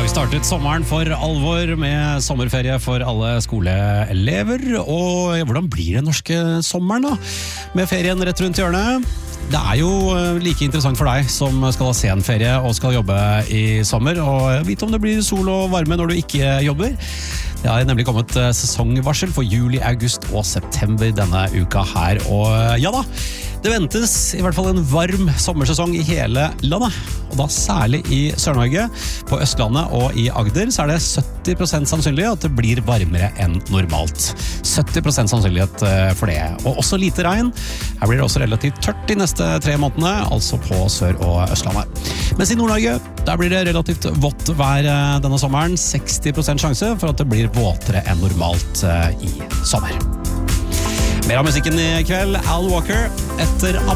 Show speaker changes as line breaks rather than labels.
vi startet sommeren for alvor med sommerferie for alle skoleelever. Og hvordan blir den norske sommeren da? Med ferien rett rundt hjørnet. Det jo like interessant for deg som skal ha sen ferie og skal jobbe i sommer, og vite om det blir sol og varme når du ikke jobber. Det har nemlig kommet sesongvarsel for juli, august og september denne uka her. Og ja da, det ventes i hvert fall en varm sommersesong i hele landet. Og da særlig i Sør-Norge, på Østlandet og i Agder, så det 70% sannsynlig at det blir varmere enn normalt. 70% sannsynlighet for det. Og også lite regn. Her blir det også relativt tørt de neste 3 månedene, altså på Sør- og Østlandet. Mens i Nord-Norge, der blir det relativt vått vær denne sommeren. 60% sjanse for at det blir våtere enn normalt i sommer. Mer av musikken i kveld, Al Walker etter